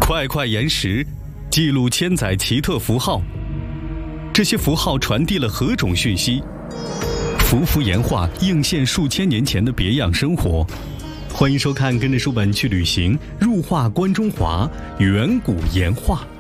块块岩石记录千载奇特符号，这些符号传递了何种讯息？幅幅岩画映现数千年前的别样生活。欢迎收看《跟着书本去旅行》，入画观中华，远古岩画。